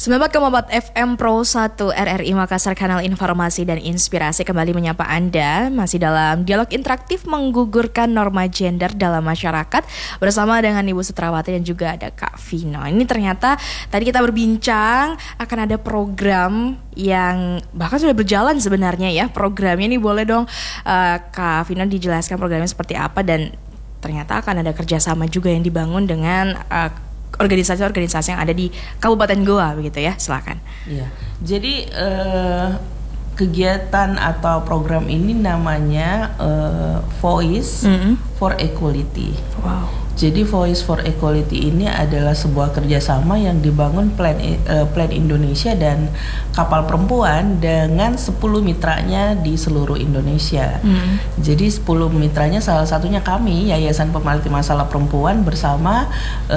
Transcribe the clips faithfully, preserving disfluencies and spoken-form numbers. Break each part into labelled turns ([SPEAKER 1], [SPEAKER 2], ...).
[SPEAKER 1] sembilan belas koma empat F M Pro satu R R I Makassar, kanal informasi dan inspirasi, kembali menyapa Anda masih dalam dialog interaktif menggugurkan norma gender dalam masyarakat bersama dengan Ibu Sutrawati dan juga ada Kak Vino. Ini ternyata tadi kita berbincang akan ada program yang bahkan sudah berjalan sebenarnya ya programnya. Ini boleh dong uh, Kak Vino dijelaskan programnya seperti apa, dan ternyata akan ada kerjasama juga yang dibangun dengan uh, organisasi-organisasi yang ada di Kabupaten Goa begitu ya, silakan.
[SPEAKER 2] Iya. Jadi uh, kegiatan atau program ini namanya uh, Voice mm-hmm. for Equality. Wow. Jadi Voice for Equality ini adalah sebuah kerjasama yang dibangun Plan uh, Plan Indonesia dan Kapal Perempuan dengan sepuluh mitranya di seluruh Indonesia. Hmm. Jadi sepuluh mitranya salah satunya kami, Yayasan Pemerhati Masalah Perempuan bersama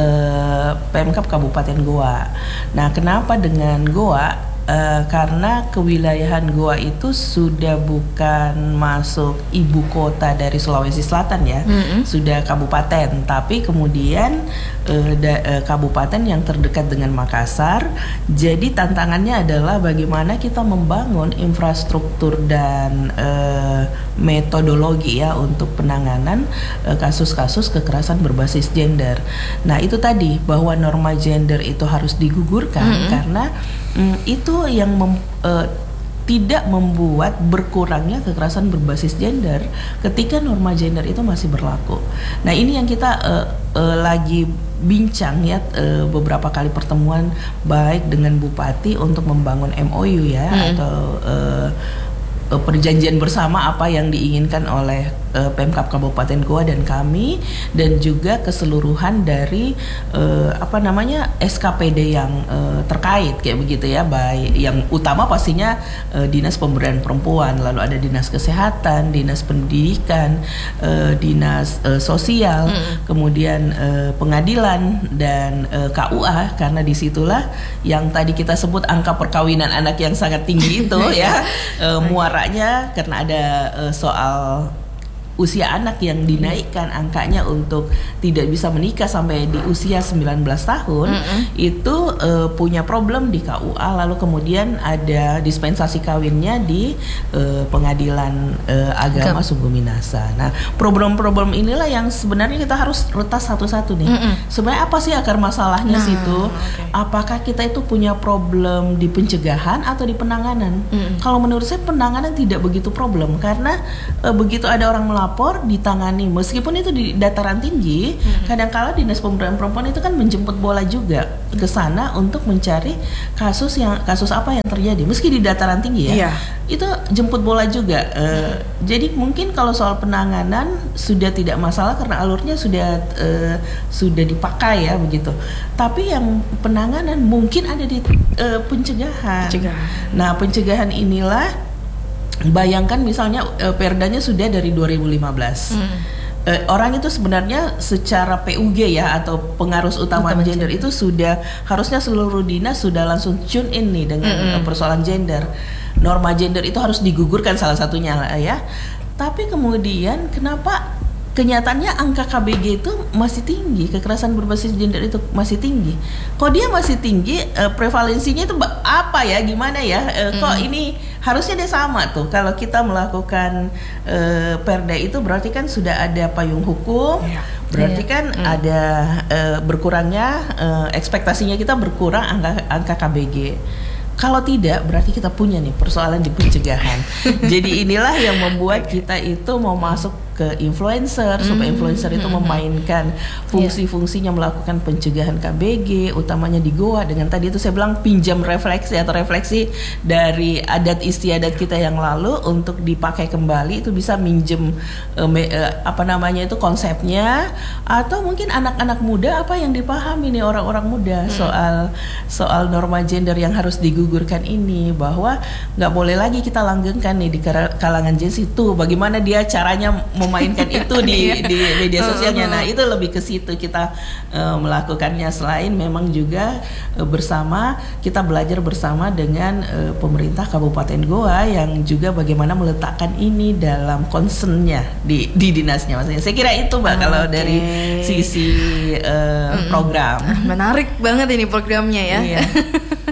[SPEAKER 2] uh, Pemkab Kabupaten Goa. Nah, kenapa dengan Goa? Uh, karena kewilayahan Goa itu sudah bukan masuk ibu kota dari Sulawesi Selatan ya, mm-hmm. sudah kabupaten, tapi kemudian uh, da, uh, kabupaten yang terdekat dengan Makassar. Jadi tantangannya adalah bagaimana kita membangun infrastruktur dan uh, metodologi ya untuk penanganan uh, kasus-kasus kekerasan berbasis gender. Nah, itu tadi bahwa norma gender itu harus digugurkan mm-hmm. karena mm, itu yang mem, uh, tidak membuat berkurangnya kekerasan berbasis gender ketika norma gender itu masih berlaku. Nah, ini yang kita uh, uh, lagi bincang ya, uh, beberapa kali pertemuan baik dengan Bupati untuk membangun M O U ya hmm. atau uh, perjanjian bersama apa yang diinginkan oleh uh, Pemkab Kabupaten Goa dan kami, dan juga keseluruhan dari uh, apa namanya S K P D yang uh, terkait kayak begitu ya, baik yang utama pastinya uh, Dinas Pemberdayaan Perempuan, lalu ada Dinas Kesehatan, Dinas Pendidikan, uh, Dinas uh, Sosial, hmm. kemudian uh, Pengadilan dan uh, K U A, karena disitulah yang tadi kita sebut angka perkawinan anak yang sangat tinggi itu ya, uh, muara karena ada uh, soal usia anak yang dinaikkan angkanya untuk tidak bisa menikah sampai di usia sembilan belas tahun, mm-hmm. itu uh, punya problem di K U A, lalu kemudian ada dispensasi kawinnya di uh, Pengadilan uh, Agama Ke- Sungguh Minasa. Nah, problem-problem inilah yang sebenarnya kita harus retas satu-satu nih. Mm-hmm. Sebenarnya apa sih akar masalahnya nah, situ? Okay. Apakah kita itu punya problem di pencegahan atau di penanganan? Mm-hmm. Kalau menurut saya penanganan tidak begitu problem, karena uh, begitu ada orang melapor lapor ditangani, meskipun itu di dataran tinggi, hmm. kadang-kala Dinas Pemberdayaan Perempuan itu kan menjemput bola juga ke sana untuk mencari kasus yang kasus apa yang terjadi, meski di dataran tinggi ya, yeah. itu jemput bola juga. Uh, hmm. Jadi mungkin kalau soal penanganan sudah tidak masalah karena alurnya sudah uh, sudah dipakai ya begitu. Tapi yang penanganan mungkin ada di uh, pencegahan. pencegahan. Nah, pencegahan inilah. Bayangkan misalnya uh, perdanya sudah dari dua ribu lima belas. Hmm. Uh, orang itu sebenarnya secara P U G ya atau pengarus utama, utama gender, gender itu sudah harusnya seluruh dinas sudah langsung tune in nih dengan hmm. persoalan gender. Norma gender itu harus digugurkan salah satunya lah ya. Tapi kemudian kenapa kenyataannya angka K B G itu masih tinggi, kekerasan berbasis gender itu masih tinggi. Kok dia masih tinggi, uh, prevalensinya itu apa ya, gimana ya? Uh, mm. Kok ini harusnya dia sama tuh. Kalau kita melakukan uh, perda itu berarti kan sudah ada payung hukum, yeah. berarti yeah. kan mm. ada uh, berkurangnya uh, ekspektasinya kita berkurang angka angka K B G. Kalau tidak, berarti kita punya nih persoalan di pencegahan. Jadi inilah yang membuat kita itu mau masuk ke influencer, mm. supaya influencer itu memainkan fungsi-fungsinya melakukan pencegahan K B G, utamanya di Goa, dengan tadi itu saya bilang pinjam refleksi atau refleksi dari adat istiadat kita yang lalu untuk dipakai kembali, itu bisa minjem uh, me, uh, apa namanya itu konsepnya, atau mungkin anak-anak muda apa yang dipahami nih orang-orang muda mm. soal soal norma gender yang harus digugurkan ini, bahwa nggak boleh lagi kita langgengkan nih di kalangan Gen Z itu bagaimana dia caranya memainkan itu di di media sosialnya. Nah, itu lebih ke situ kita uh, melakukannya, selain memang juga uh, bersama kita belajar bersama dengan uh, pemerintah Kabupaten Goa yang juga bagaimana meletakkan ini dalam concernnya di di dinasnya. Maksudnya saya kira itu Mbak, okay. kalau dari sisi uh, program.
[SPEAKER 1] Menarik banget ini programnya ya.
[SPEAKER 2] Iya.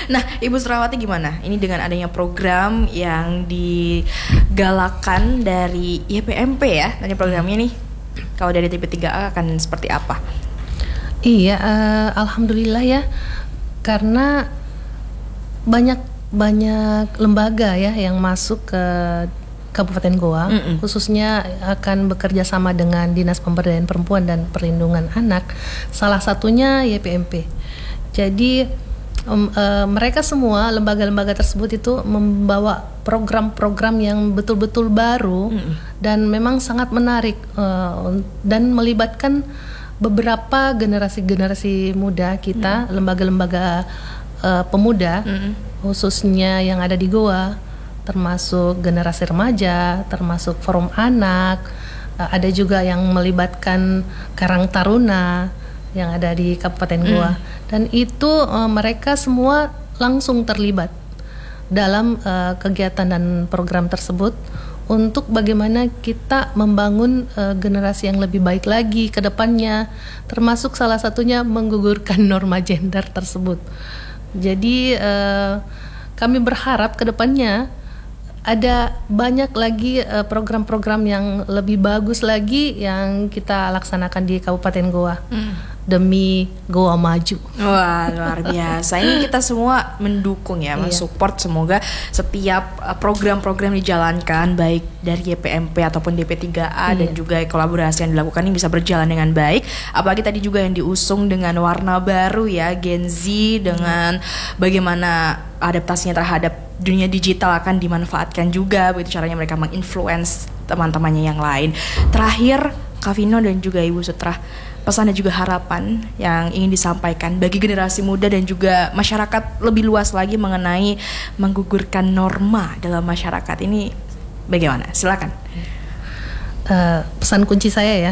[SPEAKER 1] Nah, Ibu Surawati gimana? Ini dengan adanya program yang digalakan dari Y P M P ya, dari programnya nih. Kalau dari T P tiga A akan seperti apa?
[SPEAKER 3] Iya, uh, alhamdulillah ya, karena banyak banyak lembaga ya yang masuk ke Kabupaten Goa, Mm-mm. khususnya akan bekerja sama dengan Dinas Pemberdayaan Perempuan dan Perlindungan Anak. Salah satunya Y P M P. Jadi um, uh, mereka semua lembaga-lembaga tersebut itu membawa program-program yang betul-betul baru Mm-mm. dan memang sangat menarik uh, dan melibatkan beberapa generasi-generasi muda kita, Mm-mm. lembaga-lembaga uh, pemuda, Mm-mm. khususnya yang ada di Goa, termasuk generasi remaja, termasuk forum anak, ada juga yang melibatkan Karang Taruna yang ada di Kabupaten Goa, mm. dan itu uh, mereka semua langsung terlibat dalam uh, kegiatan dan program tersebut untuk bagaimana kita membangun uh, generasi yang lebih baik lagi ke depannya, termasuk salah satunya menggugurkan norma gender tersebut. Jadi uh, kami berharap ke depannya ada banyak lagi uh, program-program yang lebih bagus lagi yang kita laksanakan di Kabupaten Goa hmm. demi Goa maju.
[SPEAKER 1] Wah, luar biasa. Ini kita semua mendukung ya, mensupport semoga setiap uh, program-program dijalankan baik dari Y P M P ataupun D P tiga A iya. dan juga kolaborasi yang dilakukan ini bisa berjalan dengan baik. Apalagi tadi juga yang diusung dengan warna baru ya, Gen Z, dengan hmm. bagaimana adaptasinya terhadap dunia digital akan dimanfaatkan juga, begitu caranya mereka menginfluence teman-temannya yang lain. Terakhir, Kak Vino dan juga Ibu Sutra, pesan dan juga harapan yang ingin disampaikan bagi generasi muda dan juga masyarakat lebih luas lagi mengenai menggugurkan norma dalam masyarakat ini bagaimana? Silakan.
[SPEAKER 3] Uh, pesan kunci saya ya,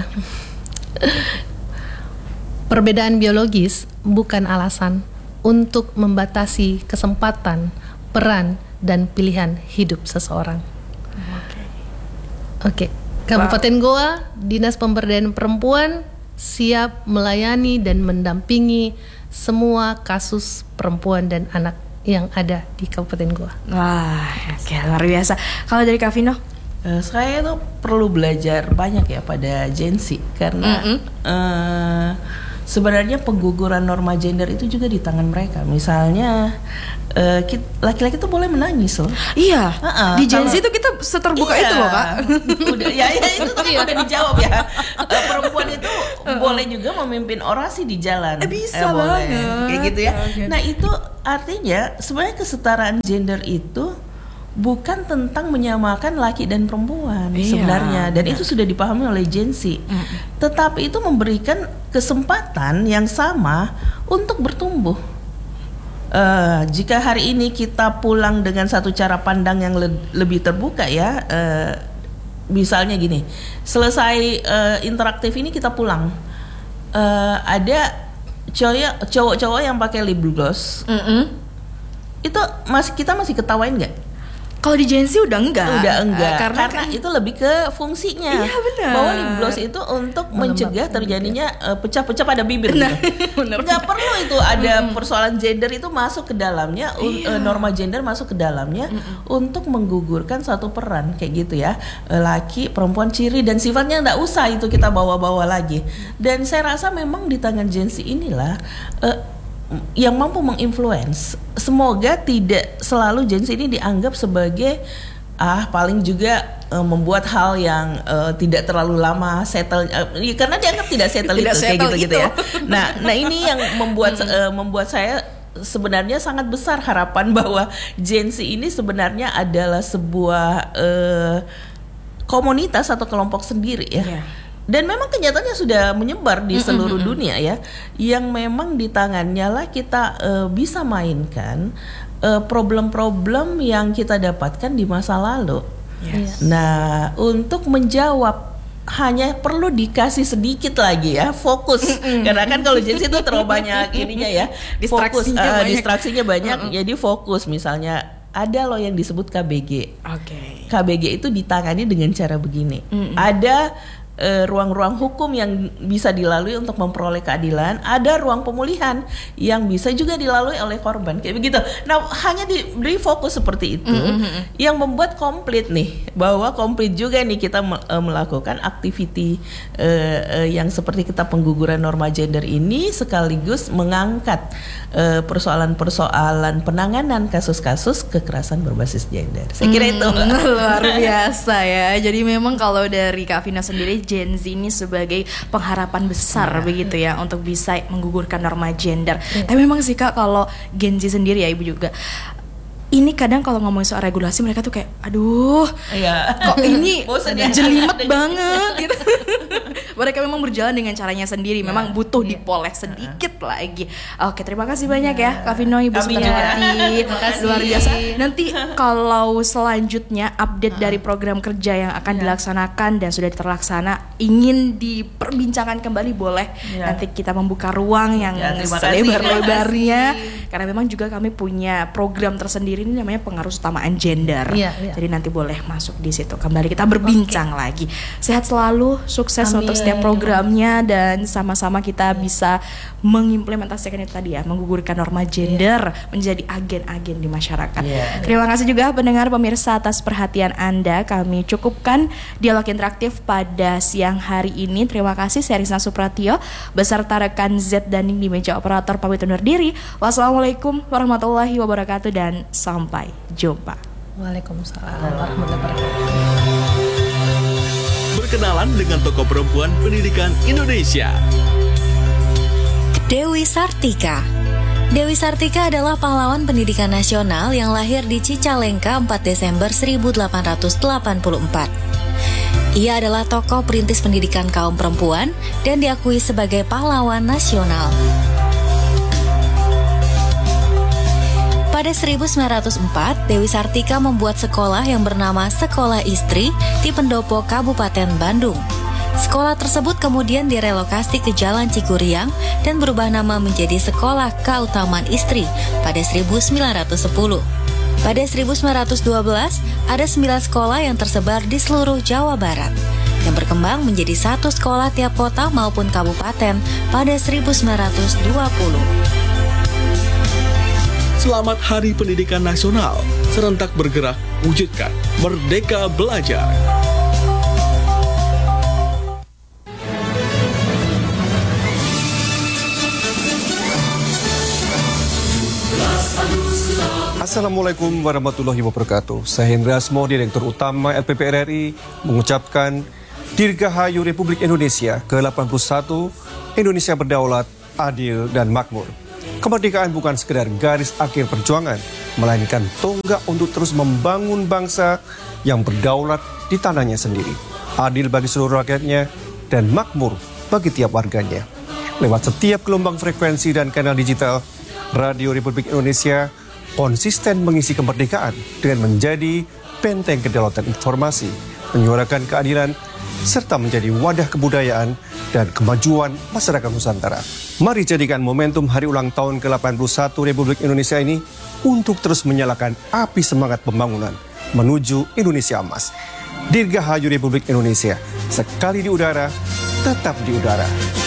[SPEAKER 3] perbedaan biologis bukan alasan untuk membatasi kesempatan, peran, dan pilihan hidup seseorang. Oke. Okay. Kabupaten wow. Goa, Dinas Pemberdayaan Perempuan siap melayani dan mendampingi semua kasus perempuan dan anak yang ada di Kabupaten Goa.
[SPEAKER 1] Wah, oke, luar biasa. Kalau dari Kak Vino?
[SPEAKER 2] Uh, saya tuh perlu belajar banyak ya pada Gen Z karena mm-hmm. uh, sebenarnya pengguguran norma gender itu juga di tangan mereka. Misalnya uh, kita, laki-laki tuh boleh menangis loh.
[SPEAKER 1] Iya.
[SPEAKER 2] Uh-uh,
[SPEAKER 1] di Gen Z itu kita seterbuka
[SPEAKER 2] iya,
[SPEAKER 1] itu loh Kak.
[SPEAKER 2] Udah, ya, ya itu tadi udah dijawab ya. Uh, perempuan itu uh-uh. boleh juga memimpin orasi di jalan.
[SPEAKER 1] Eh, bisa
[SPEAKER 2] eh, boleh.
[SPEAKER 1] banget.
[SPEAKER 2] Kayak gitu ya.
[SPEAKER 1] Okay.
[SPEAKER 2] Nah itu artinya sebenarnya kesetaraan gender itu bukan tentang menyamakan laki dan perempuan iya, sebenarnya, dan iya. itu sudah dipahami oleh Gen Z. Mm. Tetapi itu memberikan kesempatan yang sama untuk bertumbuh. Uh, jika hari ini kita pulang dengan satu cara pandang yang le- lebih terbuka ya, uh, misalnya gini, selesai uh, interaktif ini kita pulang, uh, ada cowok cowok-cowok yang pakai lip gloss, Mm-mm. itu masih kita masih ketawain nggak?
[SPEAKER 1] Kalau di Gen Z udah enggak.
[SPEAKER 2] Udah enggak. Uh, karena, karena
[SPEAKER 1] kan,
[SPEAKER 2] itu lebih ke fungsinya.
[SPEAKER 1] Iya benar.
[SPEAKER 2] Bahwa lip gloss itu untuk mencegah terjadinya uh, pecah-pecah pada bibir. Nah, gitu. Enggak perlu itu ada mm. persoalan gender itu masuk ke dalamnya, iya. uh, norma gender masuk ke dalamnya Mm-mm. untuk menggugurkan satu peran kayak gitu ya. Uh, laki, perempuan, ciri dan sifatnya enggak usah itu kita bawa-bawa lagi. Dan saya rasa memang di tangan Gen Z inilah uh, yang mampu menginfluence. Semoga tidak selalu Gen Z ini dianggap sebagai ah paling juga uh, membuat hal yang uh, tidak terlalu lama settle, uh, karena dianggap tidak settle
[SPEAKER 1] tidak
[SPEAKER 2] itu
[SPEAKER 1] settle
[SPEAKER 2] kayak gitu, gitu ya. Nah, nah ini yang membuat
[SPEAKER 1] hmm.
[SPEAKER 2] uh, membuat saya sebenarnya sangat besar harapan bahwa Gen Z ini sebenarnya adalah sebuah uh, komunitas atau kelompok sendiri ya. Yeah. Dan memang kenyataannya sudah menyebar di seluruh mm-hmm. dunia ya, yang memang di tangannya lah kita uh, bisa mainkan uh, problem-problem yang kita dapatkan di masa lalu. Yes. Nah, untuk menjawab hanya perlu dikasih sedikit lagi ya, fokus. Karena kan kalau Gen Z itu terlalu banyak ininya ya, fokus, distraksinya uh, banyak, distraksinya banyak uh-uh. jadi fokus. Misalnya ada loh yang disebut K B G.
[SPEAKER 1] Oke. Okay.
[SPEAKER 2] K B G itu ditangani dengan cara begini. Mm-hmm. Ada uh, ruang-ruang hukum yang bisa dilalui untuk memperoleh keadilan, ada ruang pemulihan yang bisa juga dilalui oleh korban, kayak begitu. Nah, hanya diberi fokus seperti itu mm-hmm. yang membuat komplit nih, bahwa komplit juga nih kita uh, melakukan aktiviti uh, uh, yang seperti kita pengguguran norma gender ini, sekaligus mengangkat uh, persoalan-persoalan penanganan kasus-kasus kekerasan berbasis gender. Saya kira hmm, itu
[SPEAKER 1] luar biasa ya. Jadi memang kalau dari Kak Vina sendiri, Gen Z ini sebagai pengharapan besar ya, begitu ya untuk bisa menggugurkan norma gender. Ya. Tapi memang sih Kak, kalau Gen Z sendiri ya Ibu juga, ini kadang kalau ngomongin soal regulasi mereka tuh kayak aduh ya. Kok ini jelimet banget gitu. Mereka memang berjalan dengan caranya sendiri, ya. Memang butuh ya. Dipoles sedikit ya. Lagi. Oke, terima kasih banyak ya, ya Kak Vino, Ibu Sutarwati, luar biasa. Nanti kalau selanjutnya update uh. dari program kerja yang akan ya. Dilaksanakan dan sudah terlaksana ingin diperbincangkan kembali, boleh ya. Nanti kita membuka ruang yang ya, selebar-lebarnya, karena memang juga kami punya program tersendiri ini namanya pengaruh utamaan gender. Ya, ya. Jadi nanti boleh masuk di situ kembali kita berbincang okay. lagi. Sehat selalu, sukses Amin. Untuk setiap programnya dan sama-sama kita ya. Bisa mengimplementasikan itu tadi ya, menggugurkan norma gender ya. Menjadi agen-agen di masyarakat. Ya. Terima kasih juga pendengar pemirsa atas perhatian Anda. Kami cukupkan dialog interaktif pada siang hari ini. Terima kasih saya Rizna Supratio beserta rekan Z Daning di meja operator pamit undur diri. Wassalamualaikum warahmatullahi wabarakatuh dan sampai jumpa.
[SPEAKER 3] Waalaikumsalam warahmatullahi wabarakatuh.
[SPEAKER 4] Berkenalan dengan tokoh perempuan pendidikan Indonesia.
[SPEAKER 5] Dewi Sartika. Dewi Sartika adalah pahlawan pendidikan nasional yang lahir di Cicalengka empat Desember seribu delapan ratus delapan puluh empat. Ia adalah tokoh perintis pendidikan kaum perempuan dan diakui sebagai pahlawan nasional. Pada seribu sembilan ratus empat, Dewi Sartika membuat sekolah yang bernama Sekolah Istri di Pendopo, Kabupaten Bandung. Sekolah tersebut kemudian direlokasi ke Jalan Cikuriang dan berubah nama menjadi Sekolah Keutamaan Istri pada seribu sembilan ratus sepuluh. Pada seribu sembilan ratus dua belas, ada sembilan sekolah yang tersebar di seluruh Jawa Barat, yang berkembang menjadi satu sekolah tiap kota maupun kabupaten pada seribu sembilan ratus dua puluh.
[SPEAKER 4] Selamat Hari Pendidikan Nasional. Serentak bergerak, wujudkan Merdeka Belajar.
[SPEAKER 6] Assalamualaikum warahmatullahi wabarakatuh. Saya Hendra Asmo, Direktur Utama L P P R R I, mengucapkan Dirgahayu Republik Indonesia ke delapan puluh satu, Indonesia berdaulat, adil, dan makmur. Kemerdekaan bukan sekedar garis akhir perjuangan, melainkan tonggak untuk terus membangun bangsa yang berdaulat di tanahnya sendiri, adil bagi seluruh rakyatnya, dan makmur bagi tiap warganya. Lewat setiap gelombang frekuensi dan kanal digital, Radio Republik Indonesia konsisten mengisi kemerdekaan dengan menjadi benteng kedaulatan informasi, menyuarakan keadilan, serta menjadi wadah kebudayaan dan kemajuan masyarakat Nusantara. Mari jadikan momentum hari ulang tahun ke delapan puluh satu Republik Indonesia ini untuk terus menyalakan api semangat pembangunan menuju Indonesia Emas. Dirgahayu Republik Indonesia, sekali di udara, tetap di udara.